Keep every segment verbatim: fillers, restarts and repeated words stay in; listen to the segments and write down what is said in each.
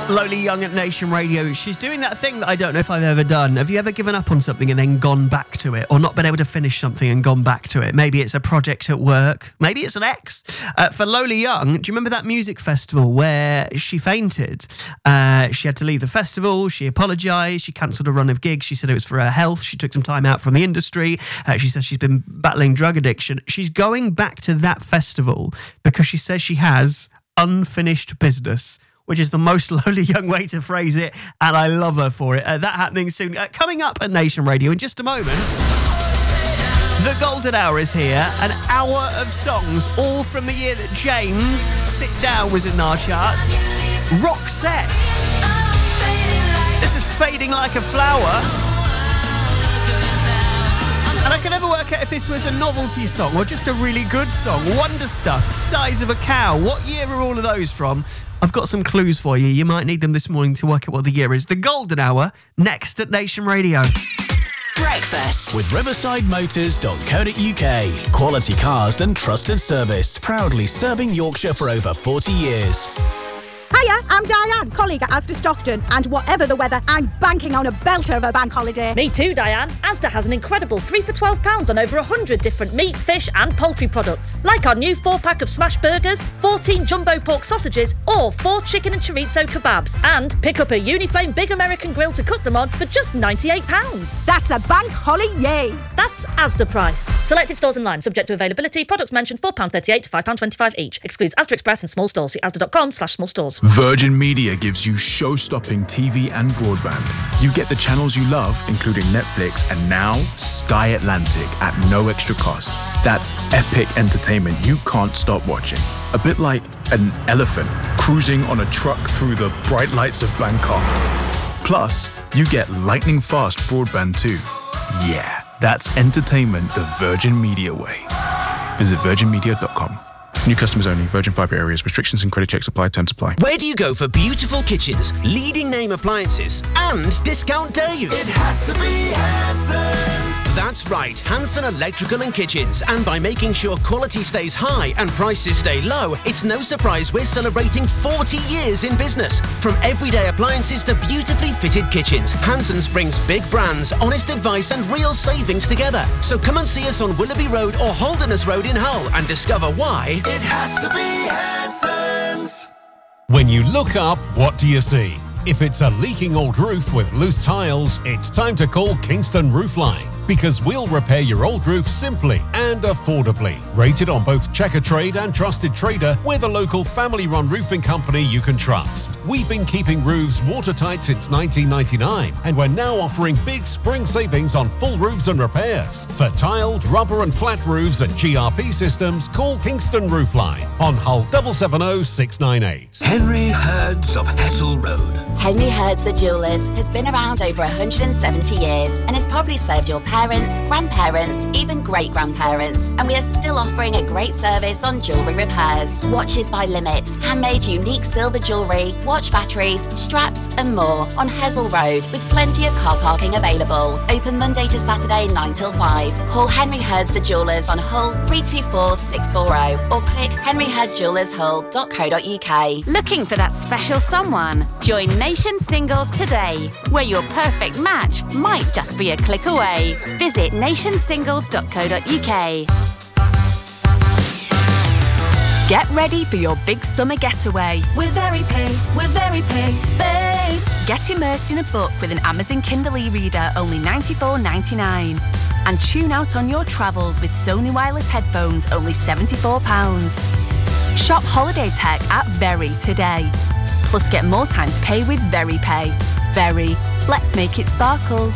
Lowly Young at Nation Radio. She's doing that thing that I don't know if I've ever done. Have you ever given up on something and then gone back to it? Or not been able to finish something and gone back to it? Maybe it's a project at work. Maybe it's an ex. Uh, for Lowly Young, do you remember that music festival where she fainted? Uh, she had to leave the festival. She apologised. She cancelled a run of gigs. She said it was for her health. She took some time out from the industry. Uh, she says she's been battling drug addiction. She's going back to that festival because she says she has unfinished business, which is the most Lowly Young way to phrase it, and I love her for it. Uh, that happening soon. Uh, coming up at Nation Radio in just a moment, the Golden Hour is here, an hour of songs, all from the year that James Sit Down was in our charts. Roxette. This is Fading Like a Flower. And I can never work out if this was a novelty song or just a really good song. Wonder Stuff, Size of a Cow. What year are all of those from? I've got some clues for you. You might need them this morning to work out what the year is. The Golden Hour, next at Nation Radio. Breakfast with riverside motors dot co dot uk. Quality cars and trusted service. Proudly serving Yorkshire for over forty years. Hiya, I'm Diane, colleague at Asda Stockton, and whatever the weather, I'm banking on a belter of a bank holiday. Me too, Diane. Asda has an incredible three for twelve pounds on over one hundred different meat, fish and poultry products, like our new four-pack of smash burgers, fourteen jumbo pork sausages, or four chicken and chorizo kebabs. And pick up a Uniflame Big American Grill to cook them on for just ninety-eight pounds. That's a bank holiday, yay! That's Asda price. Selected stores in line, subject to availability. Products mentioned four pounds thirty-eight to five pounds twenty-five each. Excludes Asda Express and small stores. See asda dot com slash small stores. Virgin Media gives you show-stopping T V and broadband. You get the channels you love, including Netflix and now Sky Atlantic at no extra cost. That's epic entertainment you can't stop watching. A bit like an elephant cruising on a truck through the bright lights of Bangkok. Plus, you get lightning-fast broadband too. Yeah, that's entertainment the Virgin Media way. Visit virgin media dot com. New customers only. Virgin Fibre areas. Restrictions and credit checks apply. Terms apply. Where do you go for beautiful kitchens, leading name appliances, and discount Dave? It has to be Hanson's. That's right, Hanson Electrical and Kitchens. And by making sure quality stays high and prices stay low, it's no surprise we're celebrating forty years in business. From everyday appliances to beautifully fitted kitchens, Hanson's brings big brands, honest advice and real savings together. So come and see us on Willoughby Road or Holderness Road in Hull and discover why it has to be Hanson's. When you look up, what do you see? If it's a leaking old roof with loose tiles, it's time to call Kingston Roofline, because we'll repair your old roof simply and affordably. Rated on both Checkatrade and Trusted Trader, we're the local family-run roofing company you can trust. We've been keeping roofs watertight since nineteen ninety-nine, and we're now offering big spring savings on full roofs and repairs. For tiled, rubber and flat roofs and G R P systems, call Kingston Roofline on Hull seven seven zero six nine eight. Henry Hurd's of Hessel Road. Henry Hurd's The Jewellers has been around over one hundred seventy years and has probably served your parents, grandparents, even great-grandparents. And we are still offering a great service on jewellery repairs. Watches by Limit, handmade unique silver jewellery, watch batteries, straps and more on Hessel Road with plenty of car parking available. Open Monday to Saturday nine till five. Call Henry Hurd's The Jewellers on Hull three two four six four zero or click henry hurd jewellers hull dot co dot uk. Looking for that special someone? Join Nation Singles today, where your perfect match might just be a click away. Visit nation singles dot co dot uk. Get ready for your big summer getaway. With VeryPay, with VeryPay, babe. Get immersed in a book with an Amazon Kindle e-reader, only ninety-four ninety-nine. And tune out on your travels with Sony wireless headphones, only seventy-four pounds. Shop holiday tech at Very today. Plus get more time to pay with VeryPay. Very, let's make it sparkle.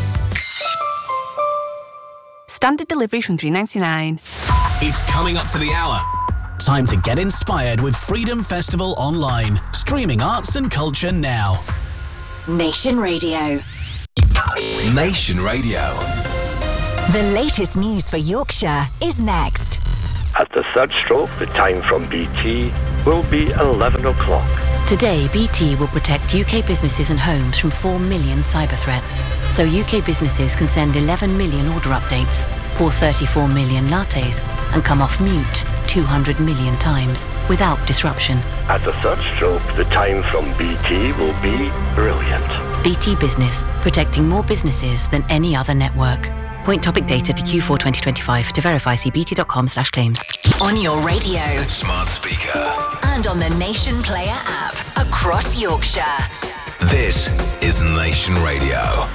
Standard delivery from three ninety-nine. It's coming up to the hour. Time to get inspired with Freedom Festival Online. Streaming arts and culture now. Nation Radio. Nation Radio. The latest news for Yorkshire is next. At the third stroke, the time from B T will be eleven o'clock. Today, B T will protect U K businesses and homes from four million cyber threats. So U K businesses can send eleven million order updates, pour thirty-four million lattes, and come off mute two hundred million times without disruption. At the third stroke, the time from B T will be brilliant. B T Business, protecting more businesses than any other network. Point topic data to Q four twenty twenty-five. To verify, see bt.com slash claims. On your radio. Smart speaker. And on the Nation Player app. Across Yorkshire. This is Nation Radio.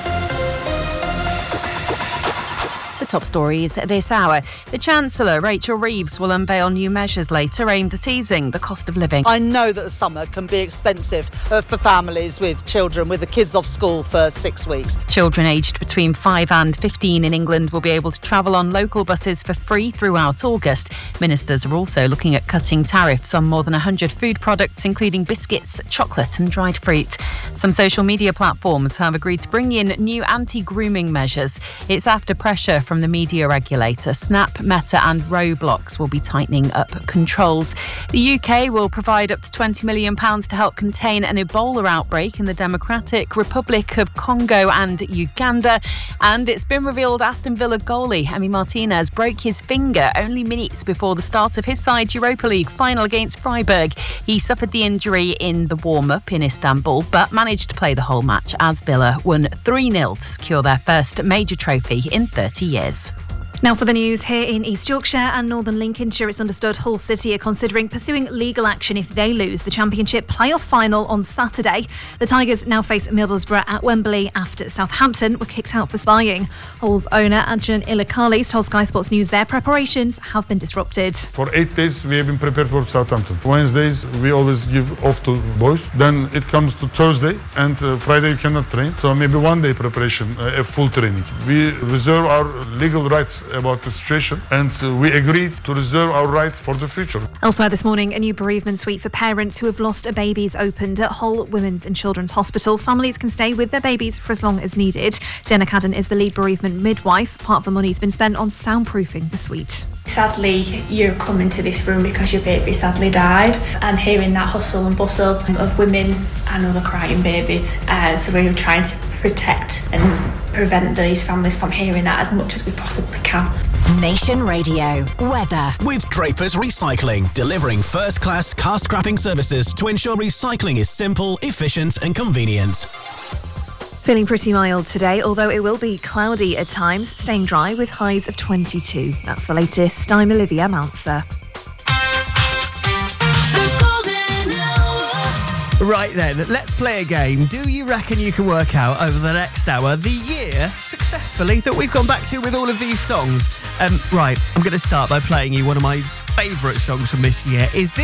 The top stories this hour. The Chancellor, Rachel Reeves, will unveil new measures later aimed at easing the cost of living. I know that the summer can be expensive uh, for families with children, with the kids off school for six weeks. Children aged between five and fifteen in England will be able to travel on local buses for free throughout August. Ministers are also looking at cutting tariffs on more than one hundred food products, including biscuits, chocolate and dried fruit. Some social media platforms have agreed to bring in new anti-grooming measures. It's after pressure from the media regulator. Snap, Meta and Roblox will be tightening up controls. The U K will provide up to twenty million pounds to help contain an Ebola outbreak in the Democratic Republic of Congo and Uganda. And it's been revealed Aston Villa goalie Emi Martinez broke his finger only minutes before the start of his side's Europa League final against Freiburg. He suffered the injury in the warm-up in Istanbul, but managed to play the whole match as Villa won three nil to secure their first major trophy in thirty years. Now for the news here in East Yorkshire and Northern Lincolnshire, it's understood Hull City are considering pursuing legal action if they lose the Championship playoff final on Saturday. The Tigers now face Middlesbrough at Wembley after Southampton were kicked out for spying. Hull's owner Adjan Ilakalis told Sky Sports News their preparations have been disrupted. For eight days we have been prepared for Southampton. Wednesdays we always give off to boys. Then it comes to Thursday and uh, Friday you cannot train. So maybe one day preparation, uh, a full training. We reserve our legal rights about the situation and uh, we agreed to reserve our rights for the future. Elsewhere this morning, a new bereavement suite for parents who have lost a baby's opened at Hull Women's and Children's Hospital. Families can stay with their babies for as long as needed. Jenna Cadden is the lead bereavement midwife. Part of the money's been spent on soundproofing the suite. Sadly, you're coming to this room because your baby sadly died, and hearing that hustle and bustle of women and other crying babies. Uh, so we're trying to protect and prevent these families from hearing that as much as we possibly can. Nation Radio. Weather. With Drapers Recycling, delivering first-class car scrapping services to ensure recycling is simple, efficient and convenient. Feeling pretty mild today, although it will be cloudy at times, staying dry with highs of twenty-two. That's the latest. I'm Olivia Mounser. Right then, let's play a game. Do you reckon you can work out over the next hour the year successfully that we've gone back to with all of these songs? Um, right, I'm going to start by playing you one of my favourite songs from this year. Is this